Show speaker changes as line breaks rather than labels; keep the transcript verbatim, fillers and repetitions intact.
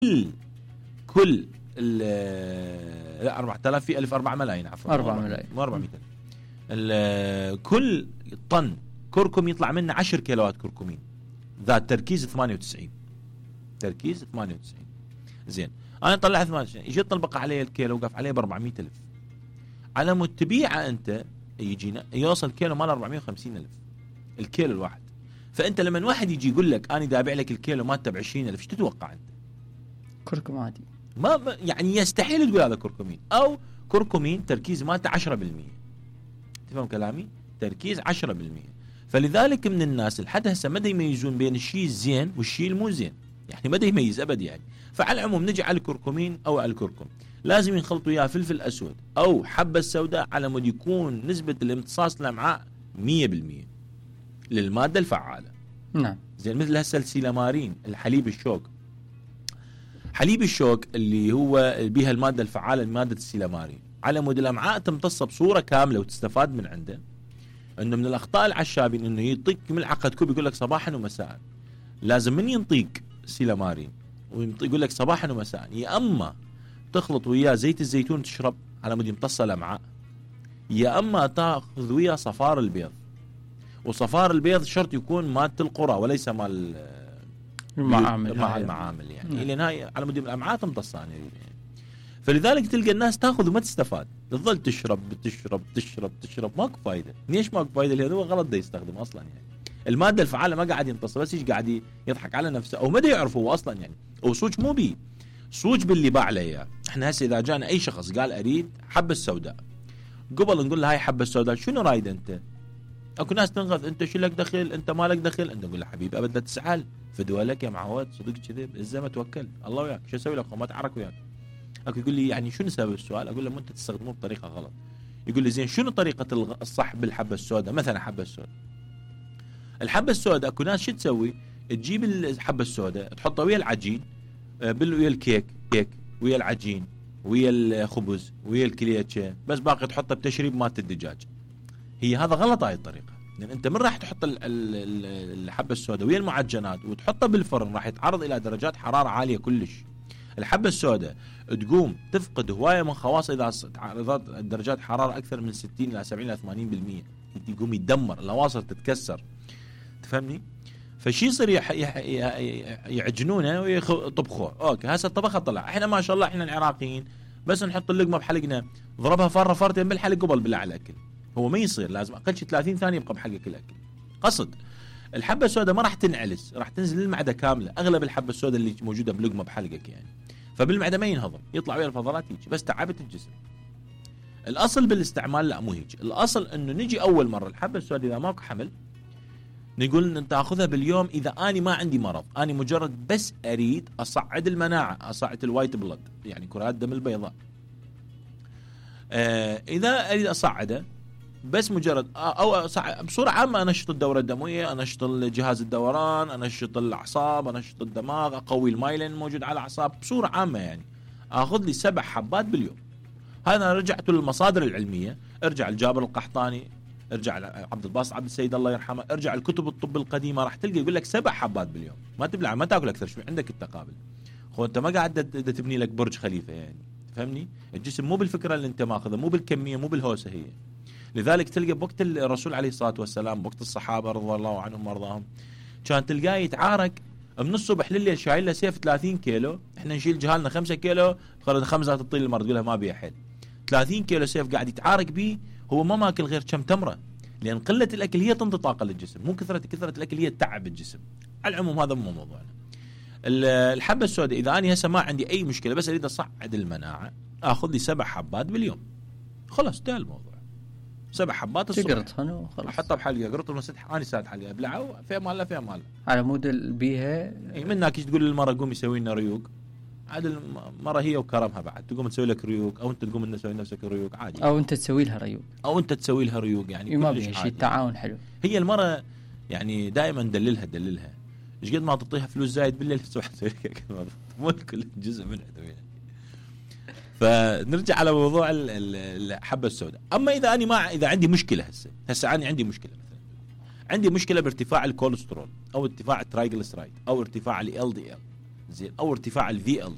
كل ال لا أربعة آلاف في ألف أربعة ملايين عفوا
أربعة ملايين
مو أربعمية ألف. كل طن كركم يطلع منه عشر كيلوات كركمين ذات تركيز ثمانية وتسعين، تركيز ثمانية وتسعين. زين أنا طلعت ثمانية وتسعين، يجي طلبق عليه الكيلو وقف عليه ب أربعمية ألف، على مود تبيعه أنت يجينا يوصل كيلو مال أربعمية وخمسين ألف الكيلو الواحد. فأنت لما واحد يجي يقول لك أنا دابع لك الكيلو مالته بعشرين ألف، ايش تتوقع أنت؟
كركم عادي،
ما يعني يستحيل تقول هذا كركمين، أو كركمين تركيز مالته عشرة بالمية. تفهم كلامي؟ تركيز عشرة بالمية. فلذلك من الناس لحد هسه ما يميزون بين الشيء الزين والشيء المو زين، يعني ما يميز أبد يعني. فعلى العموم نجي على الكركمين أو على الكركم لازم ينخلطوا إياه فلفل أسود أو حبة السوداء على مود يكون نسبة الامتصاص الأمعاء مية بالمية للمادة الفعالة.
نعم.
زين مثل هسه السيلامارين، الحليب الشوك، حليب الشوك اللي هو بيها المادة الفعالة لمادة السيلامارين، على مود الأمعاء تمتص بصورة كاملة وتستفاد من عنده. انه من الاخطاء العشابين انه يعطيك ملعقه كوب يقول لك صباحا ومساء. لازم من ينطيك سيلامارين ويقول لك صباحا ومساء، يا اما تخلط وياه زيت الزيتون تشرب على مود يمتص الامعاء، يا اما تاخذ وياه صفار البيض. وصفار البيض شرط يكون مالة القرى وليس مال
المعامل
مع المعامل يعني، لان هاي على مود الامعاء تمتص يعني. فلذلك تلقى الناس تاخذ وما تستفاد، تظل تشرب تشرب تشرب تشرب ماكو فايده. ليش ماكو فايده؟ لانه هو غلط ده يستخدم اصلا يعني. الماده الفعاله ما قاعد ينتصر، بس ايش قاعد يضحك على نفسه او ما يعرف هو اصلا يعني. او صوج مو بي صوج باللي باع له اياه. احنا هسه اذا جانا اي شخص قال اريد حبه السوداء، قبل نقول له هاي حبه السوداء شنو رايد انت؟ اكو ناس تنغث انت شو لك دخل، انت مالك دخل. انت نقول له حبيبي ابدا تسعل فدوالك يا معود، صدق كذب الزمه توكل الله وياك، شو اسوي لك ما تعرك وياك. اكو يقول لي يعني شنو سبب السؤال؟ اقول له انت تستخدموه بطريقه غلط. يقول لي زين شنو طريقه الصح بالحبه السوداء؟ مثلا حبه السوداء، الحبه السوداء اكو ناس شو تسوي؟ تجيب الحبه السوداء تحطها ويا العجين، ويا الكيك كيك ويا العجين ويا الخبز ويا الكليتشه، بس باقي تحطها بتشريب مالت الدجاج. هي هذا غلط هاي الطريقه، لان انت من راح تحط الحبه السوداء ويا المعجنات وتحطها بالفرن راح يتعرض الى درجات حراره عاليه كلش. الحبه السوداء تقوم تفقد هوايه من خواص اذا تعرضت درجات حراره اكثر من ستين الى سبعين الى ثمانين بالمية، يقوم يتدمر، الاواصر تتكسر. تفهمني؟ فشي يصير يح... يح... يعجنونه ويطبخوه. اوكي هسه الطبخه طلع. احنا ما شاء الله احنا العراقيين بس نحط اللقمه بحلقنا، ضربها فره فرتين بالحلق قبل بالله على الاكل. هو ما يصير، لازم اقل شيء ثلاثين ثانيه يبقى بحلقك الاكل. قصد الحبه السوداء ما راح تنعلس، راح تنزل للمعده كامله. اغلب الحبه السوداء اللي موجوده بلقمه بحلقك يعني، فبالمعده ما ينهضم، يطلع ويا الفضلات يجي، بس تعبت الجسم. الاصل بالاستعمال لا مو هيك. الاصل انه نجي اول مره الحبه السوداء اذا ماكو حمل نقول ان انت تاخذها باليوم اذا اني ما عندي مرض، اني مجرد بس اريد اصعد المناعه، اصعد الوايت بلد يعني كرات الدم البيضاء. آه اذا اريد اصعده بس مجرد او بصوره عامه انشط الدوره الدمويه، انشط جهاز الدوران، انشط الاعصاب، انشط الدماغ، اقوي المايلين موجود على الاعصاب بصوره عامه يعني. اخذ لي سبع حبات باليوم. هذا رجعت للمصادر العلميه، ارجع لجابر القحطاني، ارجع لعبد الباسط عبد السيد الله يرحمه، ارجع لكتب الطب القديمه راح تلقى يقول لك سبع حبات باليوم. ما تبلع ما تاكل اكثر شوي، عندك التقابل. خو انت ما قاعد تبني لك برج خليفه يعني. تفهمني؟ الجسم مو بالفكره اللي انت ماخذه، مو بالكميه، مو بالهوسه هي. لذلك تلقى بوقت الرسول عليه الصلاه والسلام، بوقت الصحابه رضي الله عنهم وارضاهم، كان تلقاه يتعارك من الصبح لليل شايل له سيف ثلاثين كيلو. احنا نشيل جهالنا خمسة كيلو، خلص خمسه تطيل المرض تقول له ما بيها حيل. ثلاثين كيلو سيف قاعد يتعارك به، هو ما ماكل غير كم تمره، لان قله الاكل هي تنطي طاقه للجسم، مو كثره كثره الاكل هي تتعب الجسم. على العموم هذا مو موضوعنا. الحبه السوداء اذا انا هسه ما عندي اي مشكله بس اريد اصعد المناعه، اخذ لي سبع حبات باليوم، خلاص انتهى الموضوع. سبع حبات الصبح
تقرطهن وخلاص،
احطها بحلقه قرط المسد اني ساد حلقه ابلعه فيها مال فيها مال
على مود البيها.
اي من هناك تقول للمره قومي سوي لنا ريوق، عاد المره هي وكرمها بعد تقوم تسوي لك ريوق، او انت تقوم انت تسوي نفسك ريوق عادي،
او انت تسوي لها ريوق،
او انت تسوي لها ريوق يعني
ما فيها شيء. التعاون حلو.
هي المره يعني دائما دللها دللها ايش قد ما تعطيها فلوس زايد بالليل تسوي لك مو كل جزء منها يعني. فنرجع على موضوع الحبه السوداء. اما اذا اني ما اذا عندي مشكله هسه هسه انا عندي مشكله مثلا عندي مشكله بارتفاع الكوليسترول او ارتفاع الترايجليسرايد او ارتفاع ال دي ال زين او ارتفاع الفي ال